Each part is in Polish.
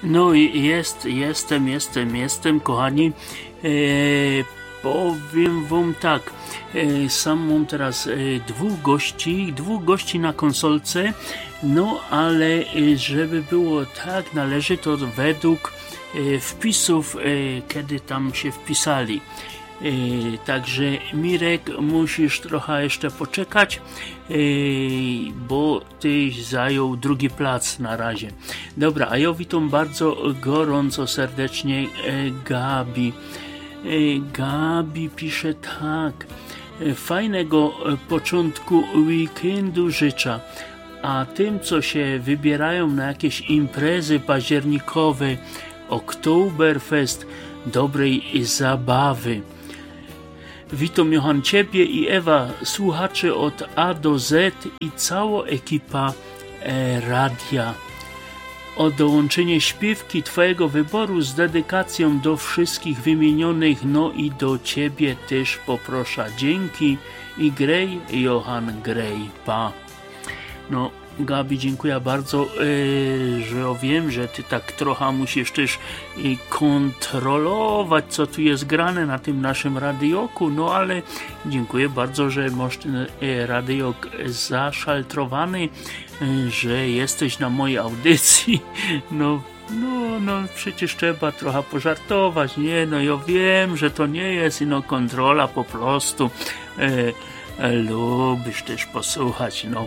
No i jestem, kochani. Powiem wam tak, sam mam teraz dwóch gości na konsolce, no ale żeby było tak należy, to według wpisów, kiedy tam się wpisali. Także Mirek, musisz trochę jeszcze poczekać, bo tyś zajął drugi plac na razie. Dobra, a ja witam bardzo gorąco, serdecznie Gabi. Gabi pisze tak: fajnego początku weekendu życzę, a tym, co się wybierają na jakieś imprezy październikowe, Oktoberfest, dobrej zabawy. Witam Johan Ciebie i Ewa, słuchaczy od A do Z i cała ekipa radia. O dołączenie śpiewki Twojego wyboru z dedykacją do wszystkich wymienionych, no i do Ciebie też poproszę. Dzięki i Grej, Johan Grej, pa. No, Gabi, dziękuję bardzo, że ja wiem, że Ty tak trochę musisz też kontrolować, co tu jest grane na tym naszym radioku, no ale dziękuję bardzo, że masz ten radiok zaszaltrowany, że jesteś na mojej audycji. No przecież trzeba trochę pożartować, nie? No ja wiem, że to nie jest kontrola, po prostu lubisz też posłuchać, no.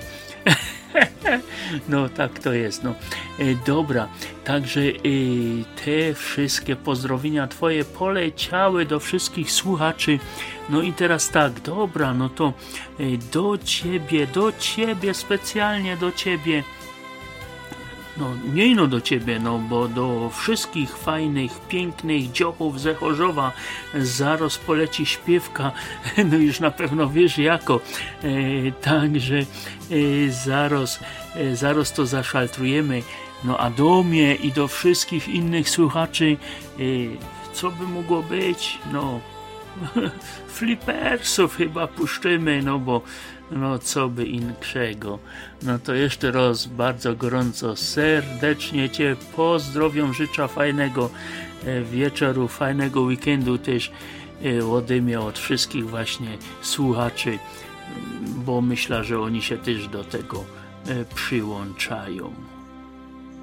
No tak to jest, no. Dobra, także te wszystkie pozdrowienia Twoje poleciały do wszystkich słuchaczy. No i teraz tak, dobra, no to do Ciebie, specjalnie do Ciebie. No nie do Ciebie, no bo do wszystkich fajnych, pięknych dziobów ze Chorzowa zaraz poleci śpiewka, no już na pewno wiesz jako, także zaraz to zaszaltrujemy. No a do mnie i do wszystkich innych słuchaczy, co by mogło być? No Flippersów chyba puszczymy, no bo no co by innego. No to jeszcze raz bardzo gorąco, serdecznie Cię pozdrowiam, życzę fajnego wieczoru, fajnego weekendu też ode mnie, od wszystkich właśnie słuchaczy, bo myślę, że oni się też do tego przyłączają.